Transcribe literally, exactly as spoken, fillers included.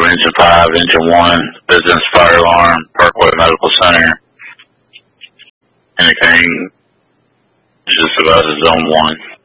Engine five, Engine one, Business Fire Alarm, Parkway Medical Center. Anything just about a Zone one.